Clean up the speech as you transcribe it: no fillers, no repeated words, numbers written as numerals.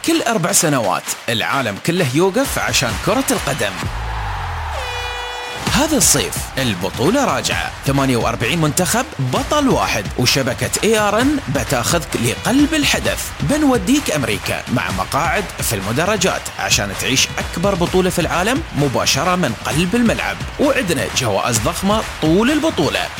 كل 4 سنوات العالم كله يوقف عشان كرة القدم. هذا الصيف البطولة راجعة، 48 منتخب بطل واحد، وشبكة ARN بتاخذك لقلب الحدث. بنوديك أمريكا مع مقاعد في المدرجات عشان تعيش أكبر بطولة في العالم مباشرة من قلب الملعب، وعندنا جوائز ضخمة طول البطولة.